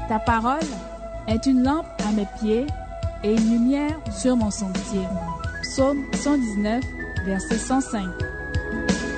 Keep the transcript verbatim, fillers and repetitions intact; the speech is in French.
Ta parole est une lampe à mes pieds et une lumière sur mon sentier. Psaume cent dix-neuf, verset cent cinq.